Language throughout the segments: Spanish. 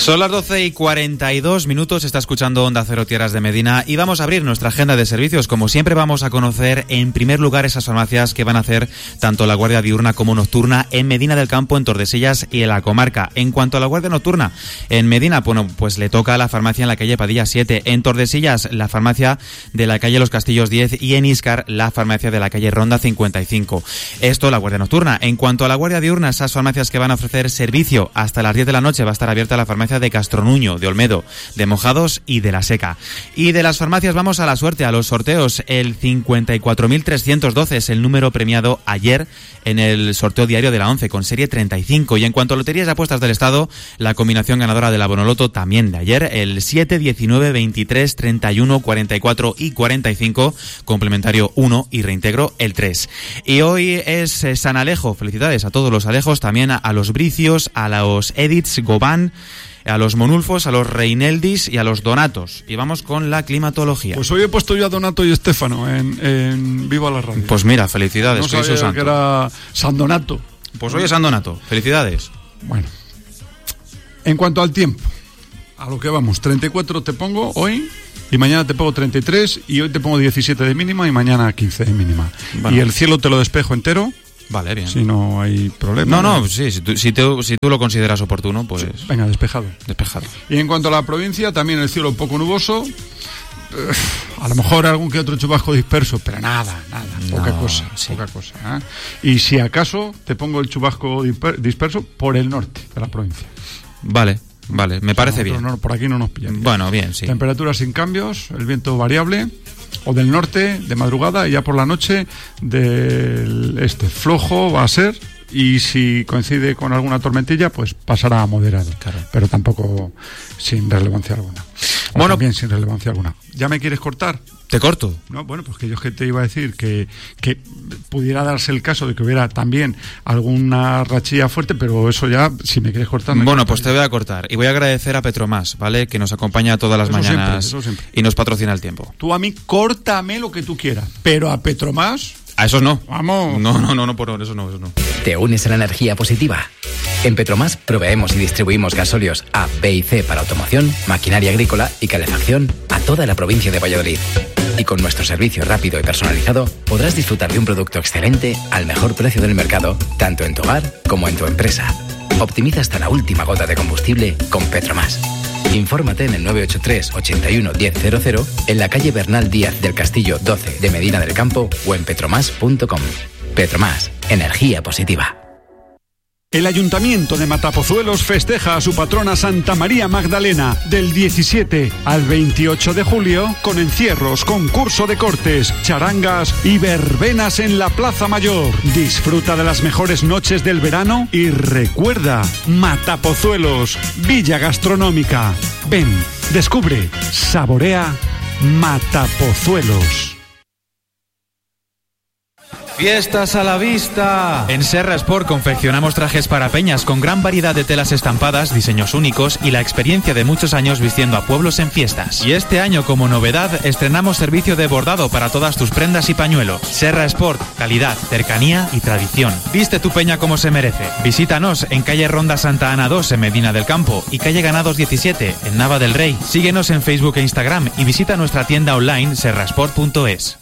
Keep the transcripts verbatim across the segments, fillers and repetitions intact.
Son las doce y cuarenta y dos minutos, está escuchando Onda Cero Tierras de Medina y vamos a abrir nuestra agenda de servicios. Como siempre vamos a conocer en primer lugar esas farmacias que van a hacer tanto la guardia diurna como nocturna en Medina del Campo, en Tordesillas y en la comarca. En cuanto a la guardia nocturna, en Medina, bueno, pues le toca a la farmacia en la calle Padilla siete, en Tordesillas la farmacia de la calle Los Castillos diez y en Íscar la farmacia de la calle Ronda cincuenta y cinco. Esto la guardia nocturna. En cuanto a la guardia diurna, esas farmacias que van a ofrecer servicio hasta las diez de la noche, va a estar abierta la farmacia de Castronuño, de Olmedo, de Mojados y de La Seca. Y de las farmacias vamos a la suerte, a los sorteos. El cincuenta y cuatro mil trescientos doce es el número premiado ayer en el sorteo diario de la once, con serie treinta y cinco. Y en cuanto a loterías y apuestas del Estado, la combinación ganadora de la Bonoloto también de ayer, el siete, diecinueve, veintitrés, treinta y uno, cuarenta y cuatro y cuarenta y cinco, complementario uno y reintegro el tres. Y hoy es eh, San Alejo. Felicidades a todos los Alejos, también a, a los Bricios, a los Ediths, Gobán, a los Monulfos, a los Reineldis y a los Donatos. Y vamos con la climatología. Pues hoy he puesto yo a Donato y Estéfano en, en Viva la Radio. Pues mira, felicidades. No sabía santo. que era San Donato. Pues hoy es San Donato. Felicidades. Bueno, en cuanto al tiempo, a lo que vamos, treinta y cuatro te pongo hoy y mañana te pongo treinta y tres y hoy te pongo diecisiete de mínima y mañana quince de mínima. Bueno. Y el cielo te lo despejo entero. Vale, bien. Si no hay problema. No, no, sí, si tú, si, tú, si tú lo consideras oportuno, pues... Sí, venga, despejado. Despejado. Y en cuanto a la provincia, también el cielo un poco nuboso. A lo mejor algún que otro chubasco disperso, pero nada, nada, no, poca cosa, sí. poca cosa. ¿eh? Y si acaso te pongo el chubasco disperso por el norte de la provincia. Vale, vale, me o sea, parece bien. No, por aquí no nos pillan. Bueno, bien, sí. Temperaturas sin cambios, el viento variable, o del norte de madrugada y ya por la noche del este. Flojo va a ser, y si coincide con alguna tormentilla, pues pasará a moderado. Claro. Pero tampoco sin relevancia alguna. O bueno, también sin relevancia alguna. ¿Ya me quieres cortar? ¿Te corto? No, bueno, pues que yo que te iba a decir que, que pudiera darse el caso de que hubiera también alguna rachilla fuerte, pero eso ya, si me quieres cortar... Me bueno, pues te voy a cortar. Y voy a agradecer a Petromás, ¿vale? Que nos acompaña todas las eso mañanas siempre, eso siempre. Y nos patrocina el tiempo. Tú a mí córtame lo que tú quieras, pero a Petromás... A esos no. Vamos. No, no, no, no, por eso no, eso no. ¿Te unes a la energía positiva? En Petromás proveemos y distribuimos gasóleos A, B y C para automoción, maquinaria agrícola y calefacción a toda la provincia de Valladolid. Y con nuestro servicio rápido y personalizado podrás disfrutar de un producto excelente al mejor precio del mercado, tanto en tu hogar como en tu empresa. Optimiza hasta la última gota de combustible con Petromás. Infórmate en el nueve ocho tres, ochenta y uno, diez cero cero, en la calle Bernal Díaz del Castillo doce de Medina del Campo o en petromás punto com. Petromás, energía positiva. El Ayuntamiento de Matapozuelos festeja a su patrona Santa María Magdalena del diecisiete al veintiocho de julio con encierros, concurso de cortes, charangas y verbenas en la Plaza Mayor. Disfruta de las mejores noches del verano y recuerda, Matapozuelos, Villa Gastronómica. Ven, descubre, saborea Matapozuelos. ¡Fiestas a la vista! En Serra Sport confeccionamos trajes para peñas con gran variedad de telas estampadas, diseños únicos y la experiencia de muchos años vistiendo a pueblos en fiestas. Y este año, como novedad, estrenamos servicio de bordado para todas tus prendas y pañuelos. Serra Sport, calidad, cercanía y tradición. Viste tu peña como se merece. Visítanos en calle Ronda Santa Ana dos en Medina del Campo y calle Ganados diecisiete en Nava del Rey. Síguenos en Facebook e Instagram y visita nuestra tienda online serrasport punto es.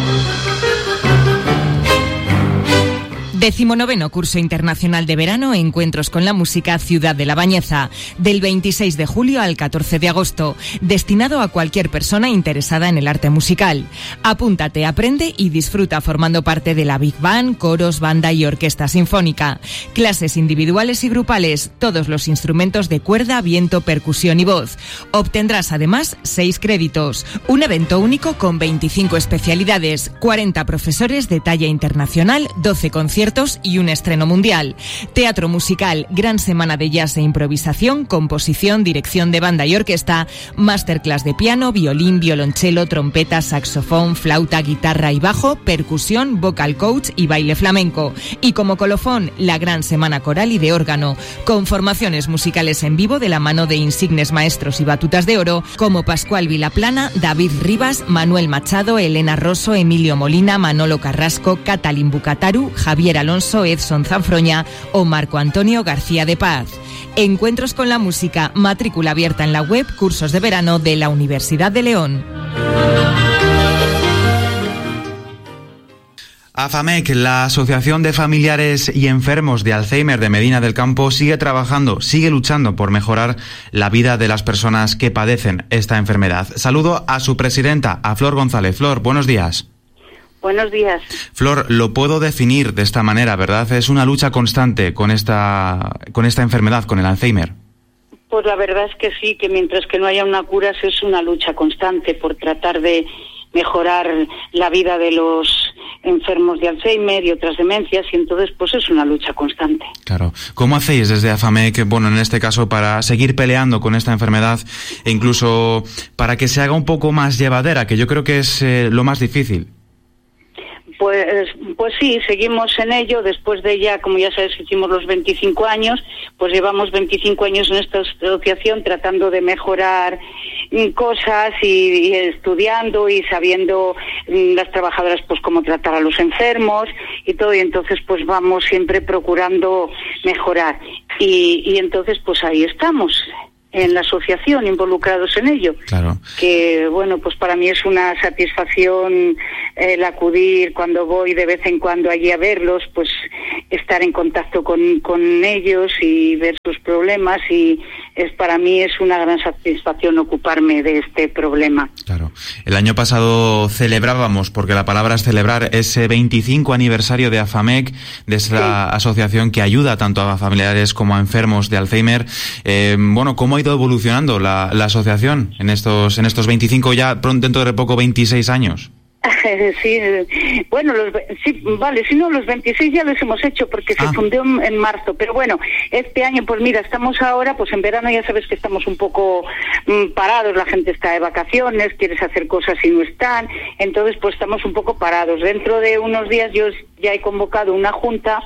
Decimonoveno Curso Internacional de Verano Encuentros con la Música Ciudad de la Bañeza, del veintiséis de julio al catorce de agosto, destinado a cualquier persona interesada en el arte musical. Apúntate, aprende y disfruta formando parte de la Big Band, coros, banda y orquesta sinfónica. Clases individuales y grupales, todos los instrumentos de cuerda, viento, percusión y voz. Obtendrás además seis créditos, un evento único con veinticinco especialidades, cuarenta profesores de talla internacional, doce conciertos y un estreno mundial. Teatro musical, gran semana de jazz e improvisación, composición, dirección de banda y orquesta, masterclass de piano, violín, violonchelo, trompeta, saxofón, flauta, guitarra y bajo, percusión, vocal coach y baile flamenco. Y como colofón, la gran semana coral y de órgano, con formaciones musicales en vivo de la mano de insignes maestros y batutas de oro como Pascual Vilaplana, David Rivas, Manuel Machado, Elena Rosso, Emilio Molina, Manolo Carrasco, Catalín Bucataru, Javier Alonso, Edson Zanfroña o Marco Antonio García de Paz. Encuentros con la música, matrícula abierta en la web, cursos de verano de la Universidad de León. AFAMEC, la Asociación de Familiares y Enfermos de Alzheimer de Medina del Campo, sigue trabajando, sigue luchando por mejorar la vida de las personas que padecen esta enfermedad. Saludo a su presidenta, a Flor González. Flor, buenos días. Buenos días. Flor, lo puedo definir de esta manera, ¿verdad? Es una lucha constante con esta, con esta enfermedad, con el Alzheimer. Pues la verdad es que sí, que mientras que no haya una cura, es una lucha constante por tratar de mejorar la vida de los enfermos de Alzheimer y otras demencias, y entonces pues es una lucha constante. Claro. ¿Cómo hacéis desde AFAMEC, bueno, en este caso, para seguir peleando con esta enfermedad e incluso para que se haga un poco más llevadera, que yo creo que es eh, lo más difícil? Pues, pues sí, seguimos en ello. Después de ya, como ya sabes, hicimos los veinticinco años, pues llevamos veinticinco años en esta asociación tratando de mejorar cosas y, y estudiando y sabiendo las trabajadoras pues cómo tratar a los enfermos y todo, y entonces pues vamos siempre procurando mejorar. Y, y entonces pues ahí estamos, en la asociación, involucrados en ello. Claro. Que, bueno, pues para mí es una satisfacción el acudir cuando voy de vez en cuando allí a verlos, pues estar en contacto con, con ellos y ver sus problemas, y es para mí es una gran satisfacción ocuparme de este problema. Claro. El año pasado celebrábamos, porque la palabra es celebrar, ese veinticinco aniversario de AFAMEC, de esa sí. asociación que ayuda tanto a familiares como a enfermos de Alzheimer. Eh, bueno, ¿cómo ha ido evolucionando la, la asociación en estos en estos veinticinco, ya dentro de poco veintiséis años? Sí, bueno, los, sí, vale, si no, los veintiséis ya los hemos hecho porque ah. se fundó en marzo, pero bueno, este año, pues mira, estamos ahora, pues en verano ya sabes que estamos un poco mm, parados, la gente está de vacaciones, quieres hacer cosas y no están, entonces pues estamos un poco parados. Dentro de unos días yo ya he convocado una junta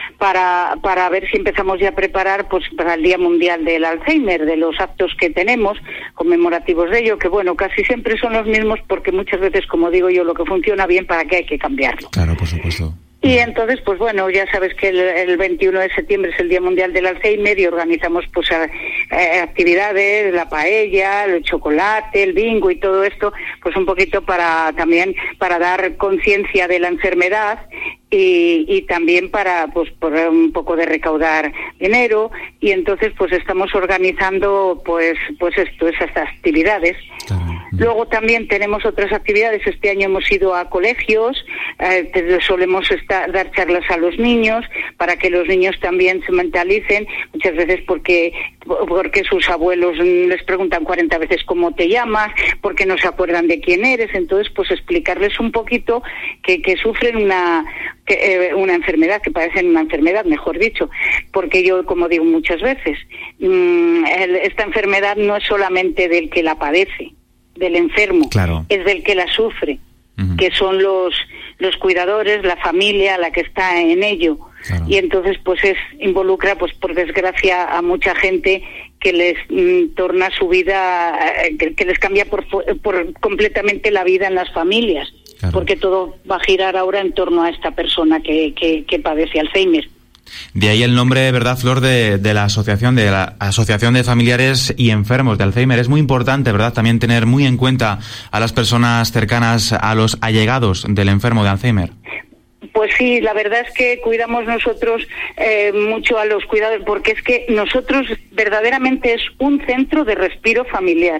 para para ver si empezamos ya a preparar pues para el Día Mundial del Alzheimer, de los actos que tenemos conmemorativos de ello, que bueno, casi siempre son los mismos porque muchas veces, como digo yo, lo que funciona bien, ¿para qué hay que cambiarlo? Claro, por supuesto. Y entonces, pues bueno, ya sabes que el, el veintiuno de septiembre es el Día Mundial del Alzheimer y organizamos pues a, eh, actividades, la paella, el chocolate, el bingo y todo esto, pues un poquito para también para dar conciencia de la enfermedad y, y también para pues por un poco de recaudar dinero, y entonces pues estamos organizando pues pues esto, esas actividades. Claro. Luego también tenemos otras actividades. Este año hemos ido a colegios, eh, solemos estar, dar charlas a los niños para que los niños también se mentalicen, muchas veces porque porque sus abuelos les preguntan cuarenta veces cómo te llamas, porque no se acuerdan de quién eres. Entonces pues explicarles un poquito que, que sufren una que, eh, una enfermedad, que padecen una enfermedad, mejor dicho, porque yo, como digo muchas veces, mmm, el, esta enfermedad no es solamente del que la padece, del enfermo, claro. es del que la sufre, uh-huh. que son los los cuidadores, la familia, la que está en ello. Claro. Y entonces pues es involucra pues por desgracia a mucha gente que les mm, torna su vida, eh, que, que les cambia por, por completamente la vida en las familias, claro. porque todo va a girar ahora en torno a esta persona que, que, que padece Alzheimer. De ahí el nombre, ¿verdad, Flor, de, de la asociación, de la Asociación de Familiares y Enfermos de Alzheimer? Es muy importante, ¿verdad?, también tener muy en cuenta a las personas cercanas, a los allegados del enfermo de Alzheimer. Pues sí, la verdad es que cuidamos nosotros eh, mucho a los cuidados, porque es que nosotros verdaderamente es un centro de respiro familiar.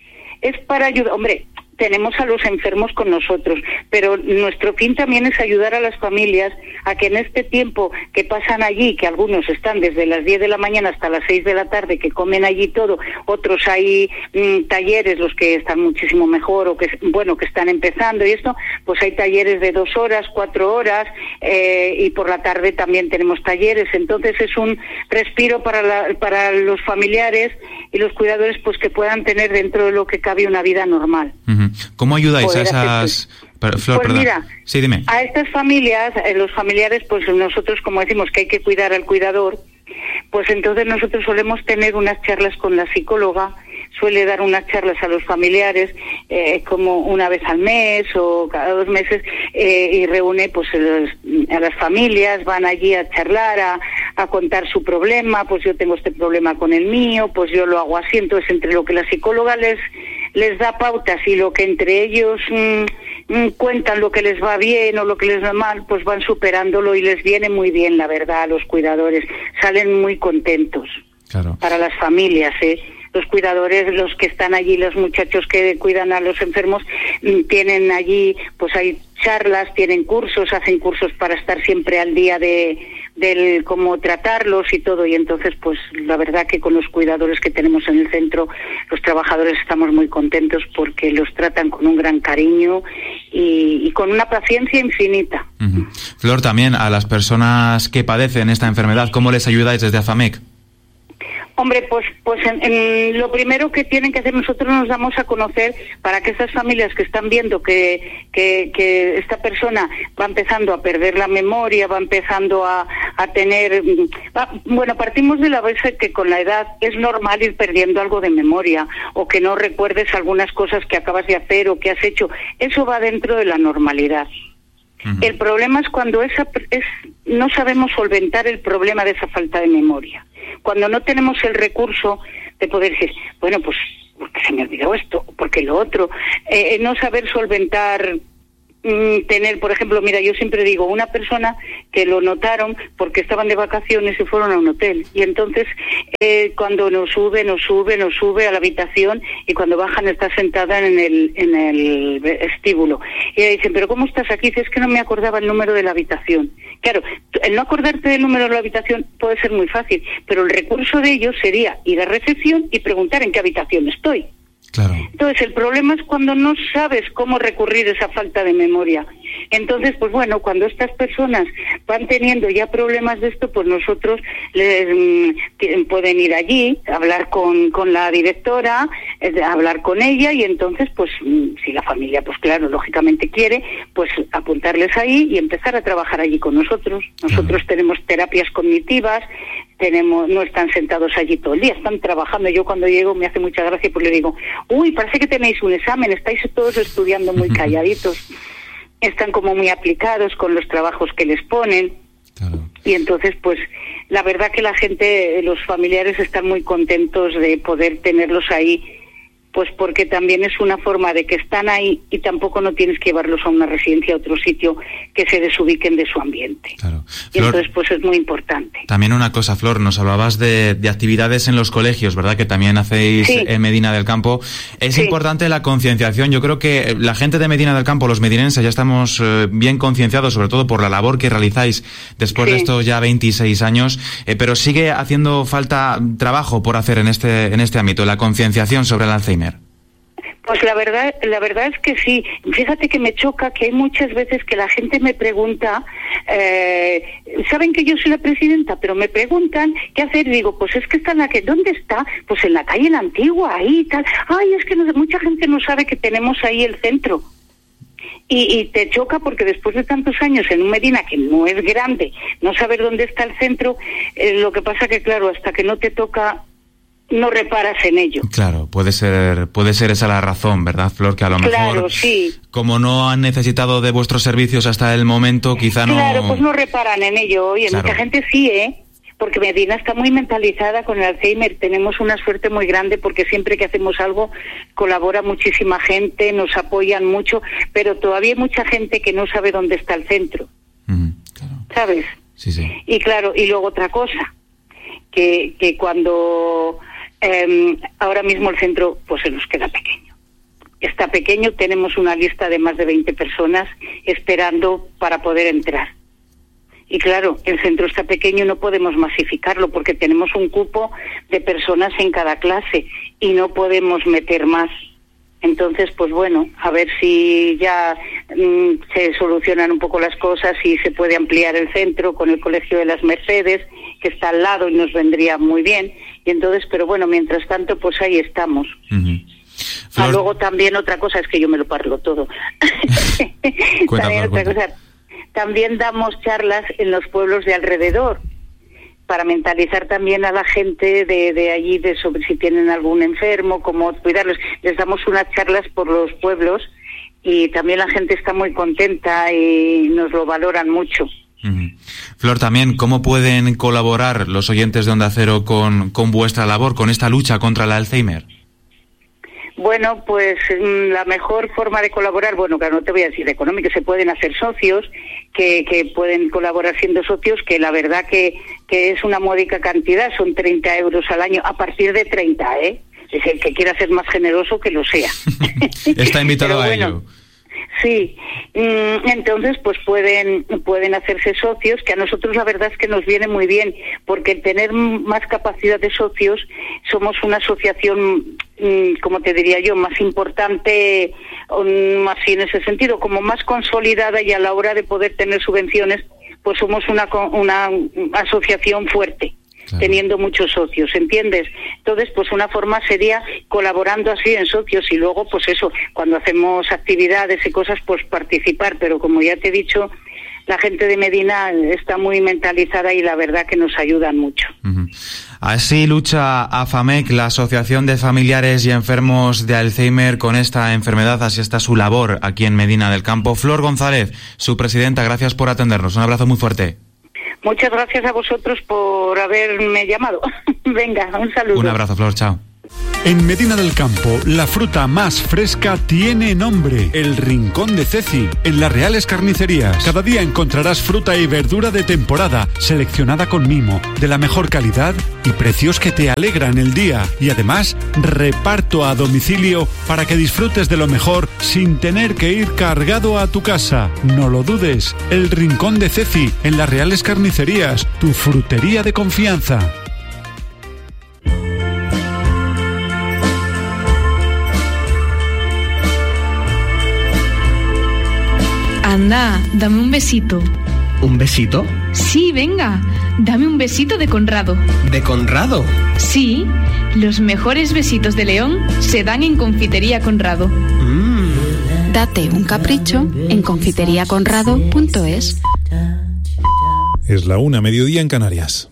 Es para ayudar, hombre, tenemos a los enfermos con nosotros, pero nuestro fin también es ayudar a las familias a que en este tiempo que pasan allí, que algunos están desde las diez de la mañana hasta las seis de la tarde, que comen allí todo, otros hay mmm, talleres, los que están muchísimo mejor o que, bueno, que están empezando y esto, pues hay talleres de dos horas, cuatro horas, eh, y por la tarde también tenemos talleres. Entonces es un respiro para, la, para los familiares y los cuidadores, pues que puedan tener dentro de lo que cabe una vida normal. Uh-huh. ¿Cómo ayudáis Poder a esas...? Pero, Flor, pues perdón. mira, sí, dime. A estas familias, eh, los familiares, pues nosotros, como decimos que hay que cuidar al cuidador, pues entonces nosotros solemos tener unas charlas con la psicóloga, suele dar unas charlas a los familiares eh, como una vez al mes o cada dos meses, eh, y reúne pues los, a las familias, van allí a charlar, a, a contar su problema, pues yo tengo este problema con el mío, pues yo lo hago así. Entonces, entre lo que la psicóloga les les da pautas y lo que entre ellos mmm, mmm, cuentan lo que les va bien o lo que les va mal, pues van superándolo y les viene muy bien, la verdad, a los cuidadores. Salen muy contentos. Claro. Para las familias, ¿eh? Los cuidadores, los que están allí, los muchachos que cuidan a los enfermos, tienen allí, pues hay charlas, tienen cursos, hacen cursos para estar siempre al día de del cómo tratarlos y todo, y entonces pues la verdad que con los cuidadores que tenemos en el centro, los trabajadores estamos muy contentos porque los tratan con un gran cariño y, y con una paciencia infinita. Uh-huh. Flor, también a las personas que padecen esta enfermedad, ¿cómo les ayudáis desde AFAMEC? Hombre, pues pues en, en lo primero que tienen que hacer, nosotros nos damos a conocer para que esas familias que están viendo que, que, que esta persona va empezando a perder la memoria, va empezando a, a tener... Va, bueno, partimos de la base que con la edad es normal ir perdiendo algo de memoria o que no recuerdes algunas cosas que acabas de hacer o que has hecho. Eso va dentro de la normalidad. Uh-huh. El problema es cuando esa es no sabemos solventar el problema de esa falta de memoria. Cuando no tenemos el recurso de poder decir, bueno, pues porque se me olvidó esto, porque lo otro, eh, no saber solventar, mmm, tener, por ejemplo, mira, yo siempre digo, una persona que lo notaron porque estaban de vacaciones y fueron a un hotel, y entonces eh, cuando nos sube, nos sube, nos sube a la habitación, y cuando bajan está sentada en el en el vestíbulo, y ella dicen, pero ¿cómo estás aquí? Dice, es que no me acordaba el número de la habitación. Claro, el no acordarte del número de la habitación puede ser muy fácil, pero el recurso de ellos sería ir a recepción y preguntar en qué habitación estoy. Claro. Entonces, el problema es cuando no sabes cómo recurrir a esa falta de memoria. Entonces, pues bueno, cuando estas personas van teniendo ya problemas de esto, pues nosotros les mm, pueden ir allí, hablar con, con la directora, eh, hablar con ella, y entonces, pues mm, si la familia, pues claro, lógicamente quiere, pues apuntarles ahí y empezar a trabajar allí con nosotros. Nosotros tenemos terapias cognitivas, tenemos, no están sentados allí todo el día, están trabajando. Yo cuando llego me hace mucha gracia, pues le digo, uy, parece que tenéis un examen, estáis todos estudiando muy calladitos. Están como muy aplicados con los trabajos que les ponen. Claro. Y entonces, pues, la verdad que la gente, los familiares están muy contentos de poder tenerlos ahí, pues porque también es una forma de que están ahí y tampoco no tienes que llevarlos a una residencia, a otro sitio que se desubiquen de su ambiente. Claro. Y Flor, entonces pues es muy importante. También una cosa, Flor, nos hablabas de, de actividades en los colegios, ¿verdad? Que también hacéis sí. en Medina del Campo. Es sí. importante la concienciación. Yo creo que la gente de Medina del Campo, los medinenses, ya estamos eh, bien concienciados, sobre todo por la labor que realizáis después sí. de estos ya veintiséis años, eh, pero sigue haciendo falta trabajo por hacer en este, en este ámbito, la concienciación sobre el Alzheimer. Pues la verdad, la verdad es que sí. Fíjate que me choca que hay muchas veces que la gente me pregunta, eh, saben que yo soy la presidenta, pero me preguntan qué hacer. Y digo, pues es que está en la que, ¿dónde está? Pues en la calle La Antigua, ahí y tal. Ay, es que no, mucha gente no sabe que tenemos ahí el centro. Y, y te choca porque después de tantos años en un Medina que no es grande, no saber dónde está el centro, eh, lo que pasa que claro, hasta que no te toca, no reparas en ello. Claro, puede ser puede ser esa la razón, ¿verdad, Flor? Que a lo claro, mejor, sí. como no han necesitado de vuestros servicios hasta el momento, quizá no... Claro, pues no reparan en ello. Oye, claro. Mucha gente sí, ¿eh? Porque Medina está muy mentalizada con el Alzheimer. Tenemos una suerte muy grande porque siempre que hacemos algo colabora muchísima gente, nos apoyan mucho, pero todavía hay mucha gente que no sabe dónde está el centro. Mm, claro. ¿Sabes? Sí, sí. Y claro, y luego otra cosa, que, que cuando... Eh, ahora mismo el centro pues se nos queda pequeño. Está pequeño, tenemos una lista de más de veinte personas esperando para poder entrar. Y claro, el centro está pequeño y no podemos masificarlo porque tenemos un cupo de personas en cada clase y no podemos meter más. Entonces, pues bueno, a ver si ya mmm, se solucionan un poco las cosas y se puede ampliar el centro con el Colegio de las Mercedes, que está al lado y nos vendría muy bien. Y entonces, pero bueno, mientras tanto, pues ahí estamos. Uh-huh. Ah, luego también otra cosa es que yo me lo parlo todo. también, otra cosa, también damos charlas en los pueblos de alrededor para mentalizar también a la gente de, de allí de sobre si tienen algún enfermo, cómo cuidarlos. Les damos unas charlas por los pueblos y también la gente está muy contenta y nos lo valoran mucho. Uh-huh. Flor, también, ¿cómo pueden colaborar los oyentes de Onda Cero con, con vuestra labor, con esta lucha contra el Alzheimer? Bueno, pues la mejor forma de colaborar, bueno, claro, no te voy a decir económica, se pueden hacer socios, que, que pueden colaborar siendo socios, que la verdad que, que es una módica cantidad, son treinta euros al año, a partir de treinta, ¿eh? Es el que quiera ser más generoso que lo sea. Está invitado Pero a bueno, ello. Sí, entonces pues pueden pueden hacerse socios, que a nosotros la verdad es que nos viene muy bien, porque el tener más capacidad de socios, somos una asociación, como te diría yo, más importante, más en ese sentido, como más consolidada, y a la hora de poder tener subvenciones, pues somos una una asociación fuerte. Claro. Teniendo muchos socios, ¿entiendes? Entonces, pues una forma sería colaborando así en socios, y luego, pues eso, cuando hacemos actividades y cosas, pues participar, pero como ya te he dicho, la gente de Medina está muy mentalizada y la verdad que nos ayudan mucho. Uh-huh. Así lucha AFAMEC, la Asociación de Familiares y Enfermos de Alzheimer, con esta enfermedad. Así está su labor aquí en Medina del Campo. Flor González, su presidenta, gracias por atendernos. Un abrazo muy fuerte. Muchas gracias a vosotros por haberme llamado. Venga, un saludo. Un abrazo, Flor, chao. En Medina del Campo, la fruta más fresca tiene nombre, el Rincón de Ceci, en las Reales Carnicerías. Cada día encontrarás fruta y verdura de temporada, seleccionada con mimo, de la mejor calidad y precios que te alegran el día. Y además, reparto a domicilio para que disfrutes de lo mejor sin tener que ir cargado a tu casa. No lo dudes, el Rincón de Ceci, en las Reales Carnicerías, tu frutería de confianza. Anda, dame un besito. ¿Un besito? Sí, venga, dame un besito de Conrado. ¿De Conrado? Sí, los mejores besitos de León se dan en Confitería Conrado. Mm. Date un capricho en confitería conrado punto es. Es la una, mediodía en Canarias.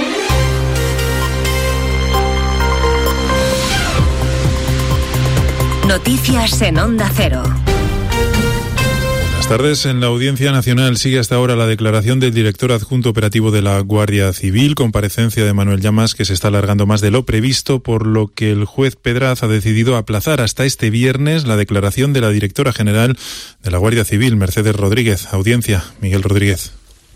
Noticias en Onda Cero. Buenas tardes. En la Audiencia Nacional sigue hasta ahora la declaración del director adjunto operativo de la Guardia Civil, comparecencia de Manuel Llamas, que se está alargando más de lo previsto, por lo que el juez Pedraz ha decidido aplazar hasta este viernes la declaración de la directora general de la Guardia Civil, Mercedes Rodríguez. Audiencia, Miguel Rodríguez.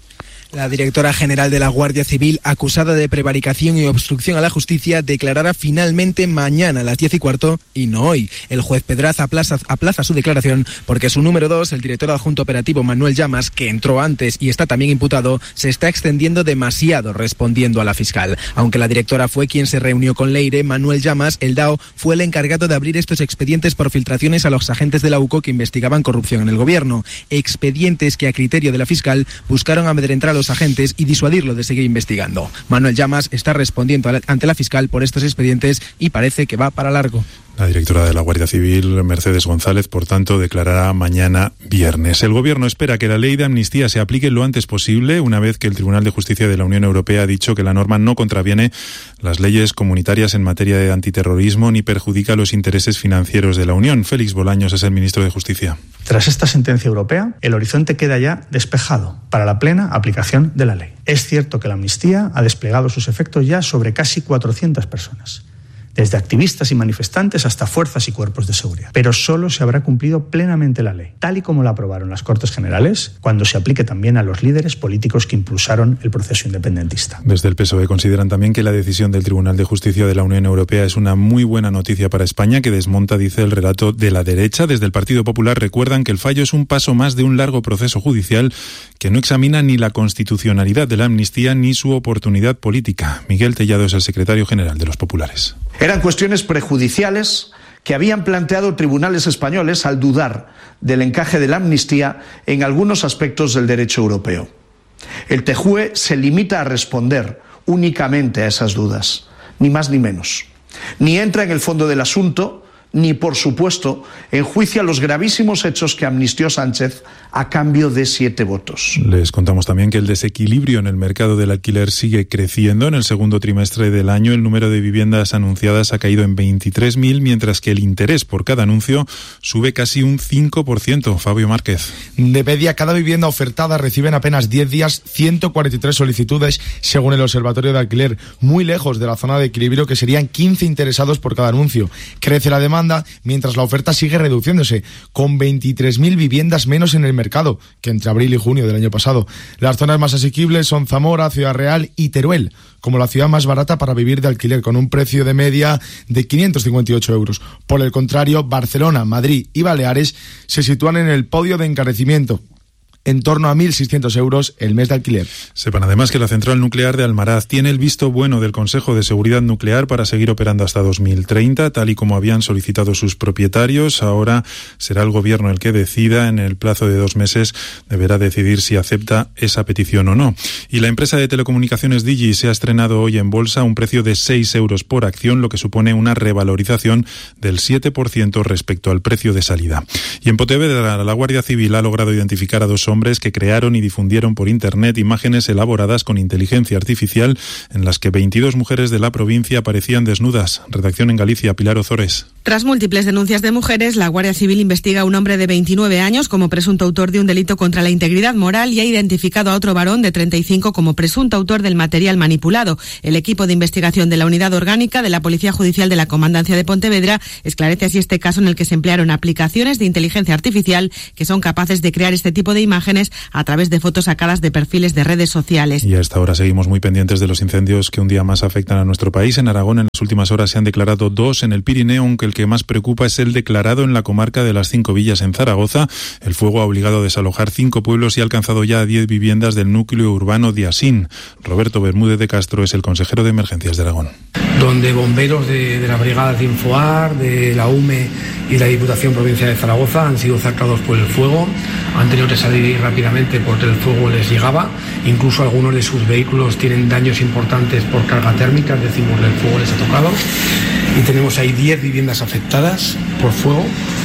La directora general de la Guardia Civil, acusada de prevaricación y obstrucción a la justicia, declarará finalmente mañana a las diez y cuarto y no hoy. El juez Pedraz aplaza, aplaza su declaración porque su número dos, el director adjunto operativo Manuel Llamas, que entró antes y está también imputado, se está extendiendo demasiado respondiendo a la fiscal. Aunque la directora fue quien se reunió con Leire, Manuel Llamas, el D A O, fue el encargado de abrir estos expedientes por filtraciones a los agentes de la U C O que investigaban corrupción en el gobierno. Expedientes que, a criterio de la fiscal, buscaron amedrentar a los agentes y disuadirlo de seguir investigando. Manuel Llamas está respondiendo ante la fiscal por estos expedientes y parece que va para largo. La directora de la Guardia Civil, Mercedes González, por tanto, declarará mañana viernes. El Gobierno espera que la ley de amnistía se aplique lo antes posible, una vez que el Tribunal de Justicia de la Unión Europea ha dicho que la norma no contraviene las leyes comunitarias en materia de antiterrorismo ni perjudica los intereses financieros de la Unión. Félix Bolaños es el ministro de Justicia. Tras esta sentencia europea, el horizonte queda ya despejado para la plena aplicación de la ley. Es cierto que la amnistía ha desplegado sus efectos ya sobre casi cuatrocientas personas, desde activistas y manifestantes hasta fuerzas y cuerpos de seguridad. Pero solo se habrá cumplido plenamente la ley, tal y como la aprobaron las Cortes Generales, cuando se aplique también a los líderes políticos que impulsaron el proceso independentista. Desde el P S O E consideran también que la decisión del Tribunal de Justicia de la Unión Europea es una muy buena noticia para España, que desmonta, dice, el relato de la derecha. Desde el Partido Popular recuerdan que el fallo es un paso más de un largo proceso judicial que no examina ni la constitucionalidad de la amnistía ni su oportunidad política. Miguel Tellado es el secretario general de los populares. Eran cuestiones prejudiciales que habían planteado tribunales españoles al dudar del encaje de la amnistía en algunos aspectos del derecho europeo. El T J U E se limita a responder únicamente a esas dudas, ni más ni menos. Ni entra en el fondo del asunto, ni, por supuesto, enjuicia los gravísimos hechos que amnistió Sánchez a cambio de siete votos. Les contamos también que el desequilibrio en el mercado del alquiler sigue creciendo. En el segundo trimestre del año, el número de viviendas anunciadas ha caído en veintitrés mil, mientras que el interés por cada anuncio sube casi un cinco por ciento. Fabio Márquez. De media, cada vivienda ofertada recibe en apenas diez días ciento cuarenta y tres solicitudes, según el Observatorio de Alquiler, muy lejos de la zona de equilibrio, que serían quince interesados por cada anuncio. Crece la demanda, mientras la oferta sigue reduciéndose, con veintitrés mil viviendas menos en el mercado que entre abril y junio del año pasado. Las zonas más asequibles son Zamora, Ciudad Real y Teruel, como la ciudad más barata para vivir de alquiler, con un precio de media de quinientos cincuenta y ocho euros. Por el contrario, Barcelona, Madrid y Baleares se sitúan en el podio de encarecimiento, en torno a mil seiscientos euros el mes de alquiler. Sepan además que la central nuclear de Almaraz tiene el visto bueno del Consejo de Seguridad Nuclear para seguir operando hasta dos mil treinta, tal y como habían solicitado sus propietarios. Ahora será el Gobierno el que decida. En el plazo de dos meses deberá decidir si acepta esa petición o no. Y la empresa de telecomunicaciones Digi se ha estrenado hoy en bolsa a un precio de seis euros por acción, lo que supone una revalorización del siete por ciento respecto al precio de salida. Y en Pontevedra, la Guardia Civil ha logrado identificar a dos hombres hombres que crearon y difundieron por internet imágenes elaboradas con inteligencia artificial en las que veintidós mujeres de la provincia aparecían desnudas. Redacción en Galicia, Pilar Ozores. Tras múltiples denuncias de mujeres, la Guardia Civil investiga a un hombre de veintinueve años como presunto autor de un delito contra la integridad moral y ha identificado a otro varón de treinta y cinco como presunto autor del material manipulado. El equipo de investigación de la Unidad Orgánica de la Policía Judicial de la Comandancia de Pontevedra esclarece así este caso en el que se emplearon aplicaciones de inteligencia artificial que son capaces de crear este tipo de imágenes a través de fotos sacadas de perfiles de redes sociales. Y a esta hora seguimos muy pendientes de los incendios que un día más afectan a nuestro país. En Aragón, en las últimas horas se han declarado dos en el Pirineo, aunque el que más preocupa es el declarado en la comarca de las Cinco Villas, en Zaragoza. El fuego ha obligado a desalojar cinco pueblos y ha alcanzado ya a diez viviendas del núcleo urbano de Asín. Roberto Bermúdez de Castro es el consejero de Emergencias de Aragón. Donde bomberos de, de la brigada de Infoar, de la U M E y la Diputación Provincial de Zaragoza han sido cercados por el fuego, han tenido que salir rápidamente porque el fuego les llegaba, incluso algunos de sus vehículos tienen daños importantes por carga térmica, es decir, porque el fuego les ha tocado, y tenemos ahí diez viviendas afectadas por fuego,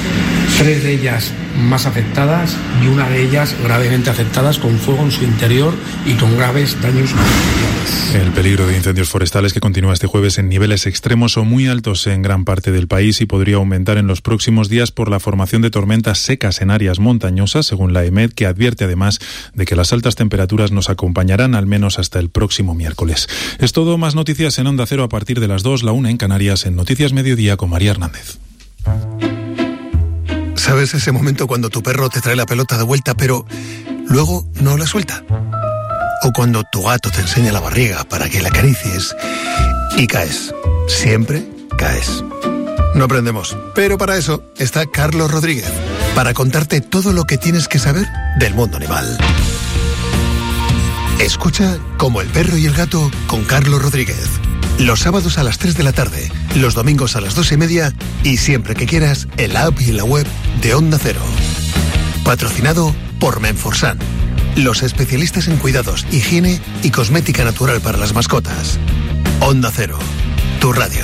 tres de ellas más afectadas y una de ellas gravemente afectadas con fuego en su interior y con graves daños materiales. El peligro de incendios forestales que continúa este jueves en niveles extremos o muy altos en gran parte del país y podría aumentar en los próximos días por la formación de tormentas secas en áreas montañosas, según la EMET, que advierte además de que las altas temperaturas nos acompañarán al menos hasta el próximo miércoles. Es todo, más noticias en Onda Cero a partir de las dos, la una en Canarias, en Noticias Mediodía con María Hernández. ¿Sabes ese momento cuando tu perro te trae la pelota de vuelta, pero luego no la suelta? O cuando tu gato te enseña la barriga para que la acaricies y caes. Siempre caes. No aprendemos, pero para eso está Carlos Rodríguez, para contarte todo lo que tienes que saber del mundo animal. Escucha Como el perro y el gato con Carlos Rodríguez. Los sábados a las tres de la tarde, los domingos a las dos y media y siempre que quieras en la app y en la web de Onda Cero. Patrocinado por Menforsan, los especialistas en cuidados, higiene y cosmética natural para las mascotas. Onda Cero, tu radio.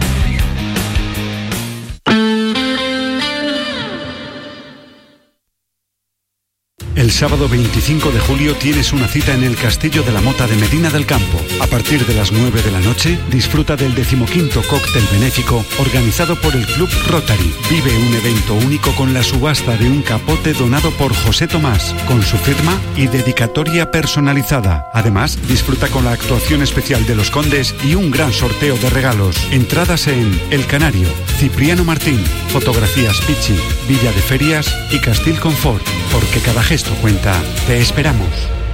El sábado veinticinco de julio tienes una cita en el Castillo de la Mota de Medina del Campo. A partir de las nueve de la noche, disfruta del decimoquinto cóctel benéfico organizado por el Club Rotary. Vive un evento único con la subasta de un capote donado por José Tomás, con su firma y dedicatoria personalizada. Además, disfruta con la actuación especial de Los Condes y un gran sorteo de regalos. Entradas en El Canario, Cipriano Martín, Fotografías Pichi, Villa de Ferias y Castil Confort, porque cada gesto cuenta. Te esperamos.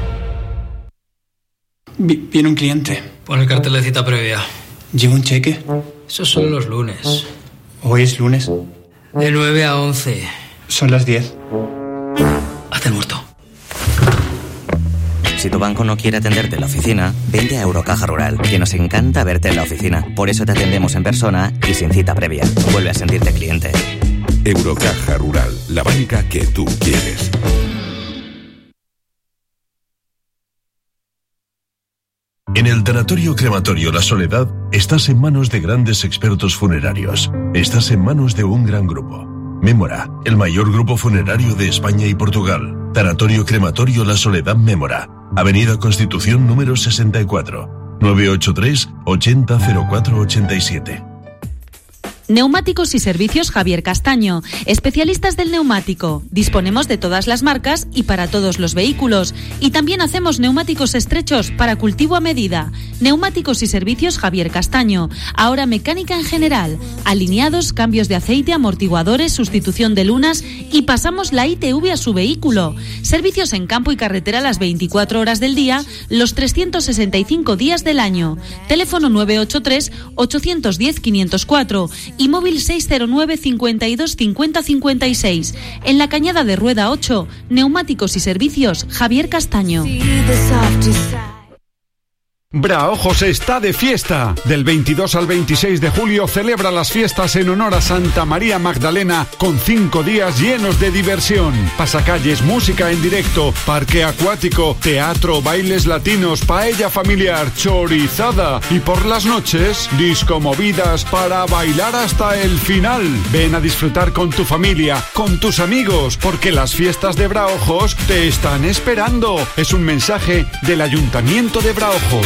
Viene un cliente. Pon el cartel de cita previa. ¿Lleva un cheque? Esos son los lunes. ¿Hoy es lunes? De nueve a once. Son las diez. Haz el muerto. Si tu banco no quiere atenderte en la oficina, vente a Eurocaja Rural, que nos encanta verte en la oficina. Por eso te atendemos en persona y sin cita previa. Vuelve a sentirte cliente. Eurocaja Rural, la banca que tú quieres. En el Tanatorio Crematorio La Soledad estás en manos de grandes expertos funerarios. Estás en manos de un gran grupo. Mémora, el mayor grupo funerario de España y Portugal. Tanatorio Crematorio La Soledad Mémora. Avenida Constitución número sesenta y cuatro. nueve ocho tres, ochenta, cero cuatro ochenta y siete. Neumáticos y servicios Javier Castaño, especialistas del neumático. Disponemos de todas las marcas y para todos los vehículos. Y también hacemos neumáticos estrechos para cultivo a medida. Neumáticos y servicios Javier Castaño. Ahora mecánica en general. Alineados, cambios de aceite, amortiguadores, sustitución de lunas y pasamos la I T V a su vehículo. Servicios en campo y carretera las veinticuatro horas del día, los trescientos sesenta y cinco días del año. Teléfono nueve ocho tres, ocho uno cero, cinco cero cuatro y móvil seis cero nueve, cincuenta y dos, cincuenta, cincuenta y seis. En la Cañada de Rueda ocho, neumáticos y servicios Javier Castaño. Braojos está de fiesta. Del veintidós al veintiséis de julio celebra las fiestas en honor a Santa María Magdalena con cinco días llenos de diversión. Pasacalles, música en directo, parque acuático, teatro, bailes latinos, paella familiar, chorizada y por las noches, disco movidas para bailar hasta el final. Ven a disfrutar con tu familia, con tus amigos, porque las fiestas de Braojos te están esperando. Es un mensaje del Ayuntamiento de Braojos.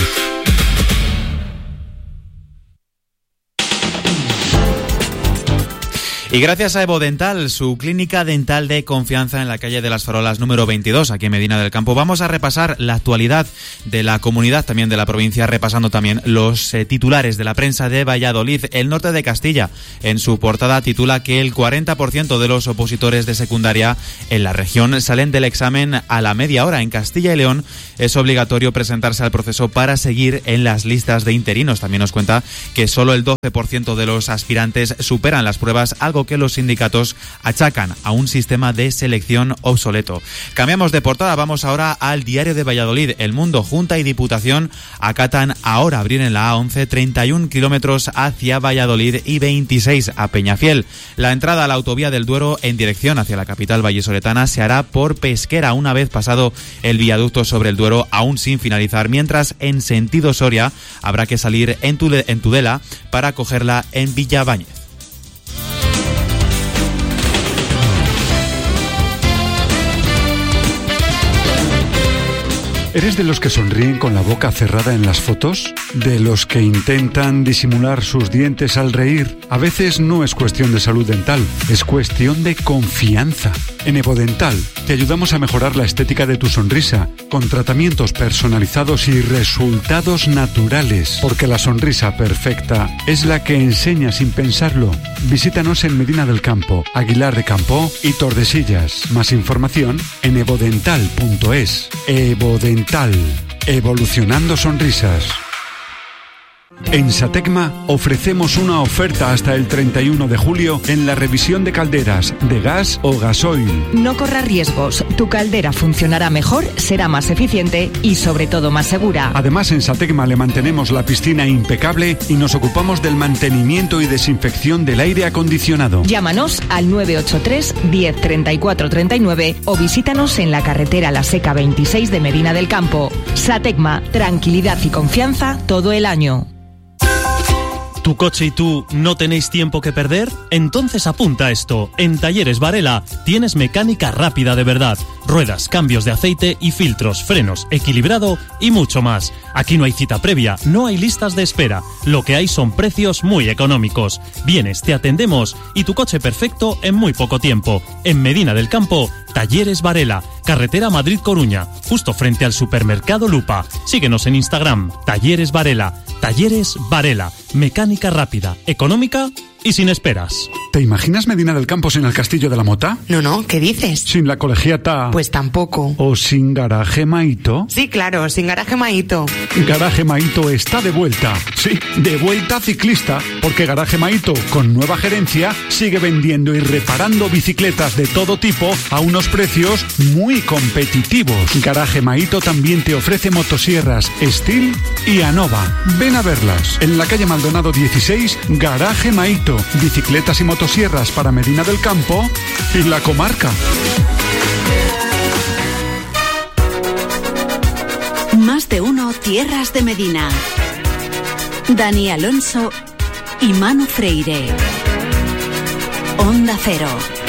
Y gracias a Evo Dental, su clínica dental de confianza en la calle de las Farolas número veintidós, aquí en Medina del Campo, vamos a repasar la actualidad de la comunidad, también de la provincia, repasando también los eh, titulares de la prensa de Valladolid. El Norte de Castilla, en su portada, titula que el cuarenta por ciento de los opositores de secundaria en la región salen del examen a la media hora. En Castilla y León es obligatorio presentarse al proceso para seguir en las listas de interinos. También nos cuenta que solo el doce por ciento de los aspirantes superan las pruebas, algo que los sindicatos achacan a un sistema de selección obsoleto. Cambiamos de portada, vamos ahora al Diario de Valladolid. El Mundo, Junta y Diputación acatan ahora abrir en la A once treinta y un kilómetros hacia Valladolid y veintiséis a Peñafiel. La entrada a la autovía del Duero en dirección hacia la capital vallisoletana se hará por Pesquera una vez pasado el viaducto sobre el Duero, aún sin finalizar, mientras en sentido Soria habrá que salir en Tudela para cogerla en Villabáñez. ¿Eres de los que sonríen con la boca cerrada en las fotos? ¿De los que intentan disimular sus dientes al reír? A veces no es cuestión de salud dental, es cuestión de confianza. En Evo Dental te ayudamos a mejorar la estética de tu sonrisa con tratamientos personalizados y resultados naturales. Porque la sonrisa perfecta es la que enseña sin pensarlo. Visítanos en Medina del Campo, Aguilar de Campoo y Tordesillas. Más información en evodental punto es. Evo Dental, evolucionando sonrisas. En Satecma ofrecemos una oferta hasta el treinta y uno de julio en la revisión de calderas de gas o gasoil. No corras riesgos, tu caldera funcionará mejor, será más eficiente y sobre todo más segura. Además, en Satecma le mantenemos la piscina impecable y nos ocupamos del mantenimiento y desinfección del aire acondicionado. Llámanos al nueve ocho tres, diez, treinta y cuatro, treinta y nueve o visítanos en la carretera La Seca veintiséis de Medina del Campo. Satecma, tranquilidad y confianza todo el año. ¿Tu coche y tú no tenéis tiempo que perder? Entonces apunta a esto. En Talleres Varela tienes mecánica rápida de verdad. Ruedas, cambios de aceite y filtros, frenos, equilibrado y mucho más. Aquí no hay cita previa, no hay listas de espera. Lo que hay son precios muy económicos. Vienes, te atendemos y tu coche perfecto en muy poco tiempo. En Medina del Campo, Talleres Varela, carretera Madrid-Coruña, justo frente al supermercado Lupa. Síguenos en Instagram, Talleres Varela. Talleres Varela, mecánica rápida, económica y sin esperas. ¿Te imaginas Medina del Campo sin el Castillo de la Mota? No, no, ¿qué dices? ¿Sin la colegiata? Pues tampoco. ¿O sin Garaje Maito? Sí, claro, sin Garaje Maito. Garaje Maito está de vuelta. Sí, de vuelta ciclista, porque Garaje Maito, con nueva gerencia, sigue vendiendo y reparando bicicletas de todo tipo a unos precios muy competitivos. Garaje Maito también te ofrece motosierras Steel y Anova. Ven a verlas. En la calle Maldonado dieciséis, Garaje Maito. Bicicletas y motosierras para Medina del Campo y la comarca. Más de uno Turismo Tierras de Medina. Dani Alonso y Manu Freire. Onda Cero.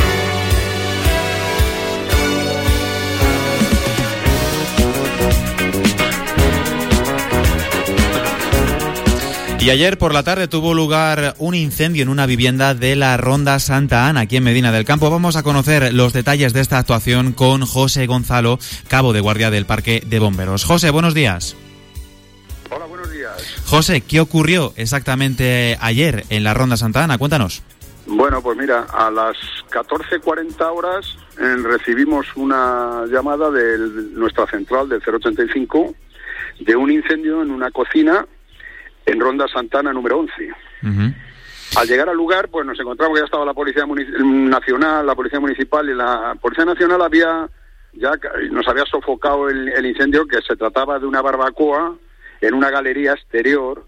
Y ayer por la tarde tuvo lugar un incendio en una vivienda de la Ronda Santa Ana, aquí en Medina del Campo. Vamos a conocer los detalles de esta actuación con José Gonzalo, cabo de guardia del Parque de Bomberos. José, buenos días. Hola, buenos días. José, ¿qué ocurrió exactamente ayer en la Ronda Santa Ana? Cuéntanos. Bueno, pues mira, a las catorce cuarenta horas eh, recibimos una llamada de nuestra central del cero ochenta y cinco de un incendio en una cocina en Ronda Santana número once. Uh-huh. Al llegar al lugar, pues nos encontramos que ya estaba la Policía Munic- Nacional, la Policía Municipal y la Policía Nacional había ya nos había sofocado el, el incendio, que se trataba de una barbacoa en una galería exterior,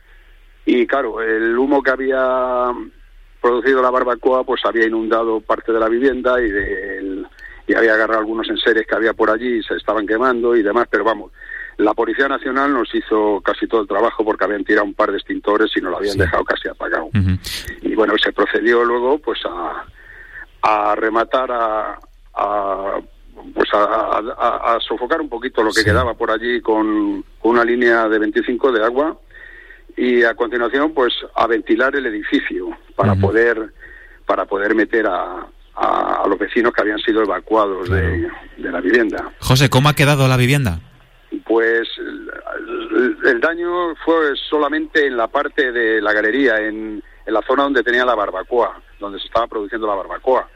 y claro, el humo que había producido la barbacoa pues había inundado parte de la vivienda y, del, y había agarrado algunos enseres que había por allí y se estaban quemando y demás, pero vamos, la Policía Nacional nos hizo casi todo el trabajo porque habían tirado un par de extintores y nos lo habían sí. dejado casi apagado. Uh-huh. Y bueno, se procedió luego pues a, a rematar, a, a pues a, a, a sofocar un poquito lo que sí. quedaba por allí con, con una línea de veinticinco de agua, y a continuación pues a ventilar el edificio para uh-huh. poder para poder meter a, a, a los vecinos que habían sido evacuados claro. de, de la vivienda. José, ¿cómo ha quedado la vivienda? Pues el, el daño fue solamente en la parte de la galería, en, en la zona donde tenía la barbacoa, donde se estaba produciendo la barbacoa.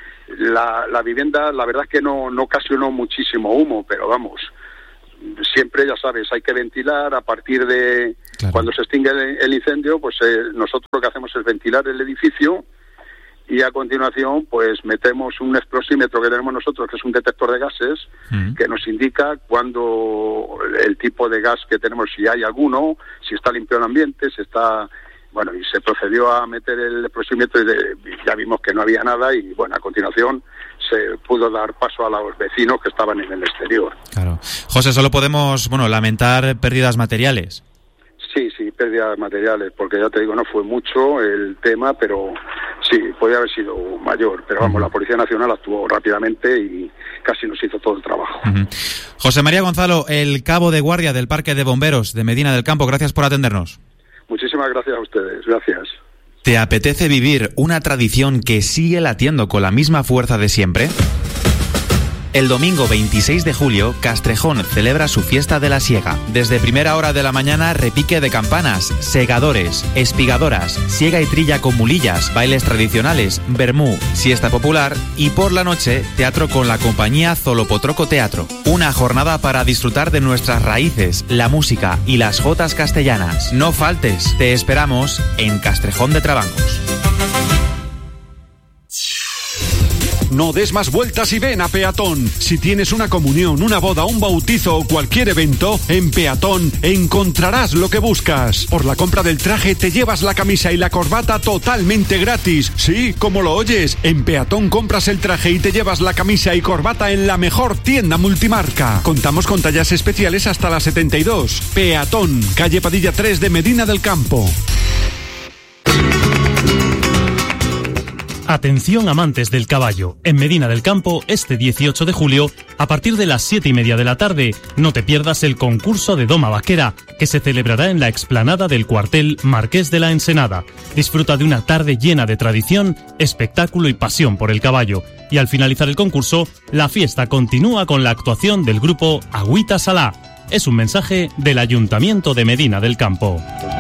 La, la vivienda, la verdad es que no, no ocasionó muchísimo humo, pero vamos, siempre, ya sabes, hay que ventilar a partir de claro. cuando se extingue el, el incendio, pues eh, nosotros lo que hacemos es ventilar el edificio y a continuación pues metemos un explosímetro que tenemos nosotros, que es un detector de gases, mm. que nos indica cuando el tipo de gas que tenemos, si hay alguno, si está limpio el ambiente, si está... Bueno, y se procedió a meter el explosímetro y, de, y ya vimos que no había nada, y bueno, a continuación se pudo dar paso a los vecinos que estaban en el exterior. Claro. José, solo podemos, bueno, lamentar pérdidas materiales. Sí, sí, pérdidas materiales, porque ya te digo, no fue mucho el tema, pero sí, podía haber sido mayor. Pero vamos, uh-huh. la Policía Nacional actuó rápidamente y casi nos hizo todo el trabajo. Uh-huh. José María Gonzalo, el cabo de guardia del Parque de Bomberos de Medina del Campo, gracias por atendernos. Muchísimas gracias a ustedes, gracias. ¿Te apetece vivir una tradición que sigue latiendo con la misma fuerza de siempre? El domingo veintiséis de julio, Castrejón celebra su fiesta de la siega. Desde primera hora de la mañana, repique de campanas, segadores, espigadoras, siega y trilla con mulillas, bailes tradicionales, vermú, siesta popular y por la noche, teatro con la compañía Zolopotroco Teatro. Una jornada para disfrutar de nuestras raíces, la música y las jotas castellanas. No faltes, te esperamos en Castrejón de Trabancos. No des más vueltas y ven a Peatón. Si tienes una comunión, una boda, un bautizo o cualquier evento, en Peatón encontrarás lo que buscas. Por la compra del traje te llevas la camisa y la corbata totalmente gratis. Sí, como lo oyes, en Peatón compras el traje y te llevas la camisa y corbata en la mejor tienda multimarca. Contamos con tallas especiales hasta las setenta y dos. Peatón, calle Padilla tres de Medina del Campo. Atención amantes del caballo. En Medina del Campo, este dieciocho de julio, a partir de las siete y media de la tarde, no te pierdas el concurso de doma vaquera, que se celebrará en la explanada del cuartel Marqués de la Ensenada. Disfruta de una tarde llena de tradición, espectáculo y pasión por el caballo. Y al finalizar el concurso, la fiesta continúa con la actuación del grupo Agüita Salá. Es un mensaje del Ayuntamiento de Medina del Campo.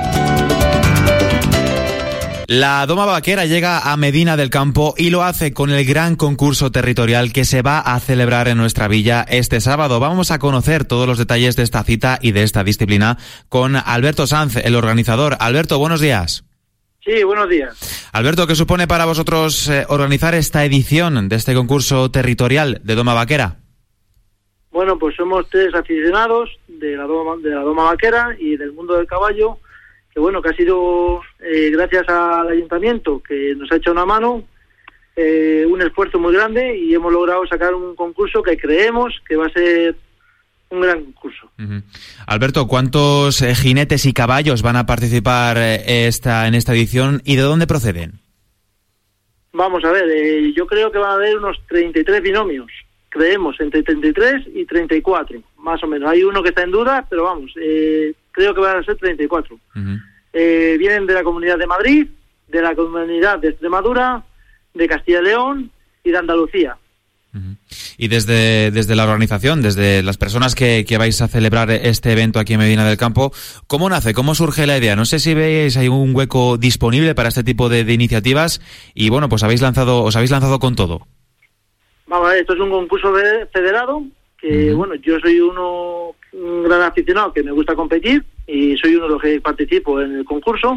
La Doma Vaquera llega a Medina del Campo y lo hace con el gran concurso territorial que se va a celebrar en nuestra villa este sábado. Vamos a conocer todos los detalles de esta cita y de esta disciplina con Alberto Sanz, el organizador. Alberto, buenos días. Sí, buenos días. Alberto, ¿qué supone para vosotros eh, organizar esta edición de este concurso territorial de Doma Vaquera? Bueno, pues somos tres aficionados de la Doma, de la Doma Vaquera y del mundo del caballo, que bueno, que ha sido eh, gracias al ayuntamiento, que nos ha hecho una mano, eh, un esfuerzo muy grande, y hemos logrado sacar un concurso que creemos que va a ser un gran concurso. Uh-huh. Alberto, ¿cuántos eh, jinetes y caballos van a participar eh, esta, en esta edición y de dónde proceden? Vamos a ver, eh, yo creo que van a haber unos treinta y tres binomios. Creemos entre treinta y tres y treinta y cuatro, más o menos. Hay uno que está en duda, pero vamos, eh, creo que van a ser treinta y cuatro. Uh-huh. Eh, vienen de la Comunidad de Madrid, de la Comunidad de Extremadura, de Castilla y León y de Andalucía. Uh-huh. Y desde, desde la organización, desde las personas que, que vais a celebrar este evento aquí en Medina del Campo, ¿cómo nace? ¿Cómo surge la idea? No sé si veis hay un hueco disponible para este tipo de, de iniciativas y bueno, pues habéis lanzado, os habéis lanzado con todo. Vamos a ver, esto es un concurso federado que, uh-huh. bueno, yo soy uno un gran aficionado que me gusta competir y soy uno de los que participo en el concurso.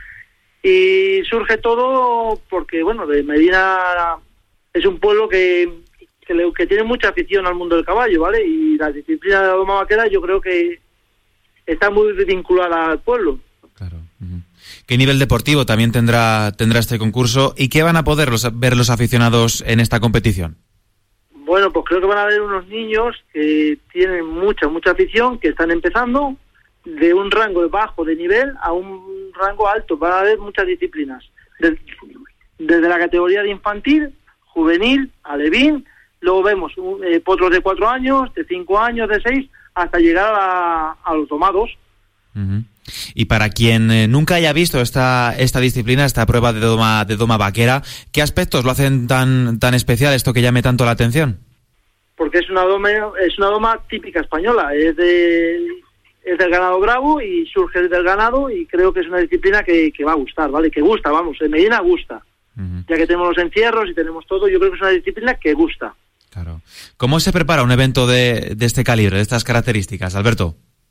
Y surge todo porque, bueno, de Medina es un pueblo que, que, le, que tiene mucha afición al mundo del caballo, ¿vale? Y la disciplina de la doma vaquera yo creo que está muy vinculada al pueblo. Claro. Uh-huh. ¿Qué nivel deportivo también tendrá tendrá este concurso? ¿Y qué van a poder los, ver los aficionados en esta competición? Bueno, pues creo que van a haber unos niños que tienen mucha, mucha afición, que están empezando de un rango bajo de nivel a un rango alto. Van a haber muchas disciplinas. Desde, desde la categoría de infantil, juvenil, alevín, luego vemos eh, potros de cuatro años, de cinco años, de seis, hasta llegar a, a los domados. Uh-huh. Y para quien eh, nunca haya visto esta esta disciplina, esta prueba de doma de doma vaquera, ¿qué aspectos lo hacen tan tan especial, esto que llame tanto la atención? Porque es una doma es una doma típica española, es de es del ganado bravo y surge del ganado y creo que es una disciplina que, que va a gustar, ¿vale? Que gusta, vamos, en Medina gusta. Uh-huh. Ya que tenemos los encierros y tenemos todo, yo creo que es una disciplina que gusta. Claro. ¿Cómo se prepara un evento de, de este calibre, de estas características, Alberto?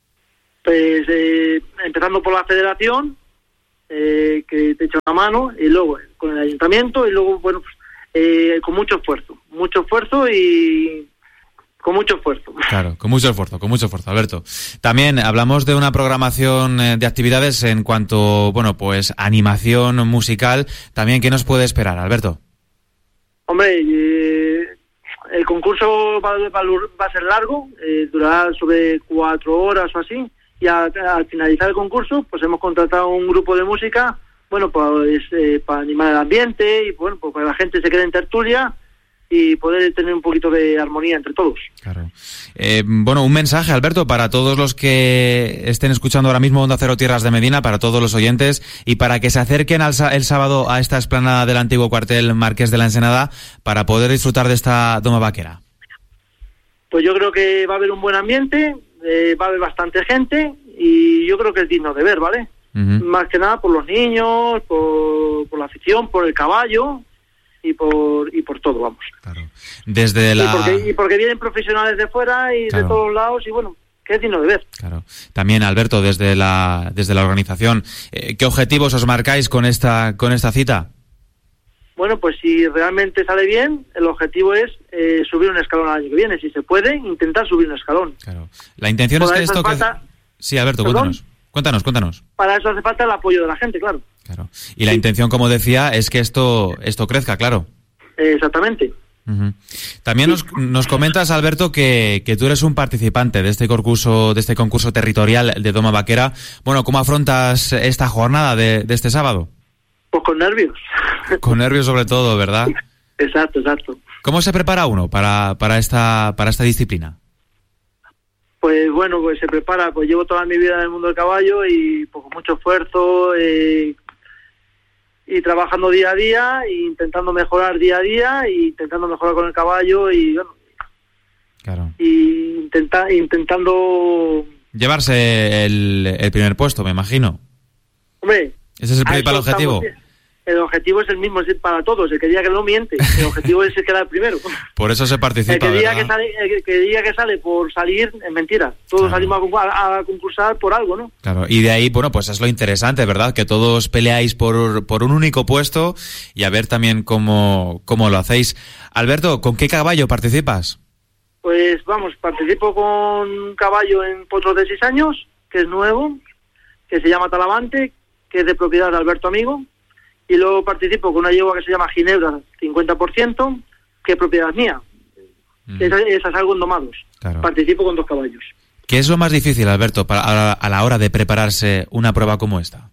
Pues eh, empezando por la federación, eh, que te echa una mano, y luego con el ayuntamiento, y luego, bueno, pues, eh, con mucho esfuerzo, mucho esfuerzo y con mucho esfuerzo. Claro, con mucho esfuerzo, con mucho esfuerzo, Alberto. También hablamos de una programación de actividades en cuanto, bueno, pues animación musical. También, ¿qué nos puede esperar, Alberto? Hombre, eh, el concurso va, va, va a ser largo, eh, durará sobre cuatro horas o así. Y al, al finalizar el concurso, pues hemos contratado un grupo de música, bueno, pues eh, para animar el ambiente y bueno, pues para que la gente se quede en tertulia y poder tener un poquito de armonía entre todos. Claro. Eh, bueno, un mensaje, Alberto, para todos los que estén escuchando ahora mismo Onda Cero Tierras de Medina, para todos los oyentes y para que se acerquen al, el sábado a esta explanada del antiguo cuartel Marqués de la Ensenada para poder disfrutar de esta doma vaquera. Pues yo creo que va a haber un buen ambiente. Eh, va a haber bastante gente y yo creo que es digno de ver, ¿vale? Uh-huh. Más que nada por los niños, por, por la afición, por el caballo y por y por todo, vamos. Claro. Desde la... y, porque, y porque vienen profesionales de fuera y claro. de todos lados y bueno, que es digno de ver. Claro. También, Alberto, desde la desde la organización, eh, ¿qué objetivos os marcáis con esta con esta cita? Bueno, pues si realmente sale bien, el objetivo es eh, subir un escalón al año que viene. Si se puede, intentar subir un escalón. Claro. La intención Por es que esto... Falta... Que... Sí, Alberto, ¿Perdón? cuéntanos. Cuéntanos, cuéntanos. Para eso hace falta el apoyo de la gente, claro. Claro. Y la sí. intención, como decía, es que esto esto crezca, claro. Eh, exactamente. Uh-huh. También nos, nos comentas, Alberto, que, que tú eres un participante de este concurso de este concurso territorial de doma vaquera. Bueno, ¿cómo afrontas esta jornada de, de este sábado? Pues con nervios. Con nervios sobre todo, ¿verdad? Exacto, exacto. ¿Cómo se prepara uno para para esta para esta disciplina? Pues bueno, pues se prepara, pues llevo toda mi vida en el mundo del caballo y pues, con mucho esfuerzo eh, y trabajando día a día e intentando mejorar día a día e intentando mejorar con el caballo y bueno, claro. y intenta, intentando llevarse el, el primer puesto, me imagino. Hombre, ese es el principal objetivo. El objetivo es el mismo, es para todos. El que diga que no miente. El objetivo es quedar primero. Por eso se participa, el que diga ¿verdad? que sale, el que diga que sale por salir es mentira. Todos claro. salimos a, a concursar por algo, ¿no? Claro. Y de ahí, bueno, pues es lo interesante, ¿verdad? Que todos peleáis por por un único puesto y a ver también cómo cómo lo hacéis. Alberto, ¿con qué caballo participas? Pues vamos, participo con un caballo en potros de seis años, que es nuevo, que se llama Talavante, que es de propiedad de Alberto Amigo. Y luego participo con una yegua que se llama Ginebra cincuenta por ciento, que es propiedad mía. Mm. Esa, esa salgo en domados. Claro. Participo con dos caballos. ¿Qué es lo más difícil, Alberto, para, a, a la hora de prepararse una prueba como esta?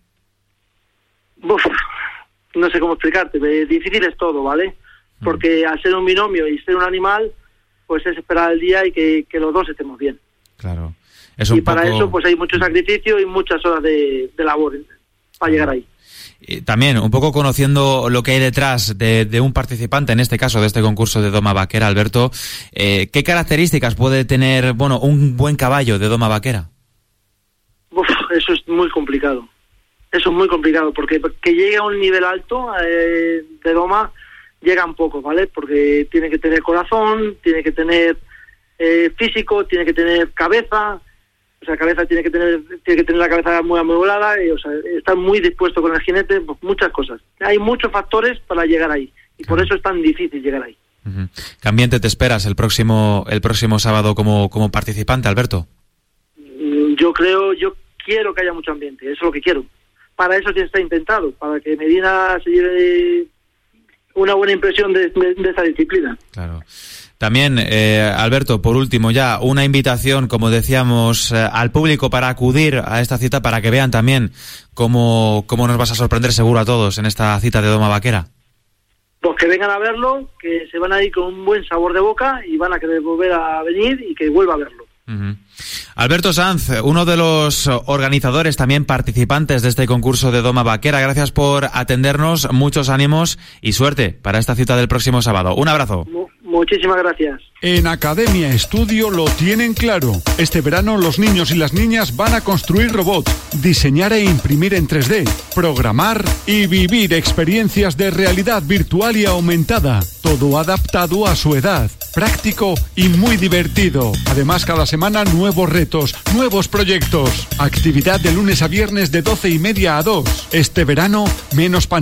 Uf, no sé cómo explicarte. Difícil es todo, ¿vale? Porque mm. al ser un binomio y ser un animal, pues es esperar el día y que, que los dos estemos bien. Claro. Es un y para poco... eso pues hay mucho sacrificio y muchas horas de, de labor para llegar ahí. Y también, un poco conociendo lo que hay detrás de, de un participante, en este caso de este concurso de doma vaquera, Alberto, eh, ¿qué características puede tener, bueno, un buen caballo de doma vaquera? Uf, eso es muy complicado. Eso es muy complicado, porque que llegue a un nivel alto eh, de doma, llegan pocos, ¿vale? Porque tiene que tener corazón, tiene que tener eh, físico, tiene que tener cabeza. O sea, cabeza tiene que tener tiene que tener la cabeza muy amueblada, y, o sea, estar muy dispuesto con el jinete, pues, muchas cosas. Hay muchos factores para llegar ahí, y por eso es tan difícil llegar ahí. Uh-huh. ¿Qué ambiente te esperas el próximo el próximo sábado como, como participante, Alberto? Yo creo, yo quiero que haya mucho ambiente, eso es lo que quiero. Para eso sí está intentado, para que Medina se lleve una buena impresión de, de, de esta disciplina. Claro. También, eh, Alberto, por último ya, una invitación, como decíamos, eh, al público para acudir a esta cita, para que vean también cómo, cómo nos vas a sorprender seguro a todos en esta cita de doma vaquera. Pues que vengan a verlo, que se van a ir con un buen sabor de boca y van a querer volver a venir y que vuelva a verlo. Uh-huh. Alberto Sanz, uno de los organizadores, también participantes de este concurso de doma vaquera, gracias por atendernos, muchos ánimos y suerte para esta cita del próximo sábado. Un abrazo. Muchísimas gracias. En Academia Estudio lo tienen claro. Este verano los niños y las niñas van a construir robots, diseñar e imprimir en tres D, programar y vivir experiencias de realidad virtual y aumentada. Todo adaptado a su edad, práctico y muy divertido. Además, cada semana nuevos retos, nuevos proyectos. Actividad de lunes a viernes de doce y media a dos. Este verano, menos pantalla.